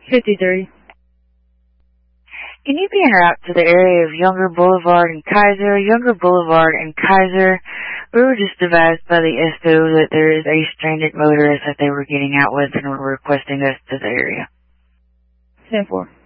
53. Can you be en route to the area of Younger Boulevard and Kaiser? Younger Boulevard and Kaiser, we were just advised by the ESCO that there is a stranded motorist that they were getting out with and were requesting us to the area. 10-4.